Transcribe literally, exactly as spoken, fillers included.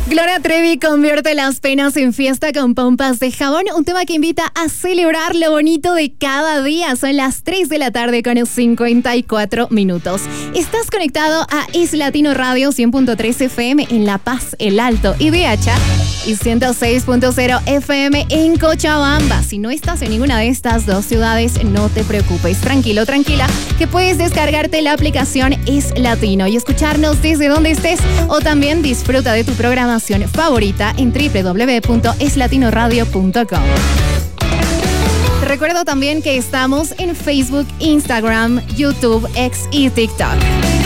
Gloria Trevi convierte las penas en fiesta con pompas de jabón, un tema que invita a celebrar lo bonito de cada día. Son las tres de la tarde con cincuenta y cuatro minutos. Estás conectado a Es Latino Radio cien punto tres F M en La Paz, El Alto y D H y ciento seis punto cero F M en Cochabamba. Si no estás en ninguna de estas dos ciudades, no te preocupes. Tranquilo, tranquila, que puedes descargarte la aplicación Es Latino y escucharnos desde donde estés, o también disfruta de tu programación favorita en doble u doble u doble u punto es latino radio punto com. Te recuerdo también que estamos en Facebook, Instagram, YouTube, X y TikTok.